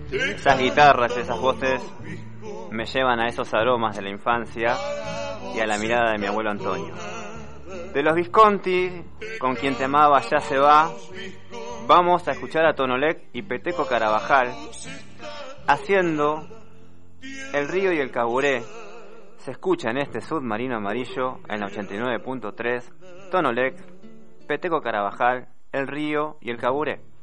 Esas guitarras, esas voces me llevan a esos aromas de la infancia y a la mirada de mi abuelo Antonio. De los Visconti, Con quien te amaba ya se va, vamos a escuchar a Tonolec y Peteco Carabajal haciendo El río y el caburé. Se escucha en este Submarino Amarillo en la 89.3, Tonolec, Peteco Carabajal, El río y el caburé.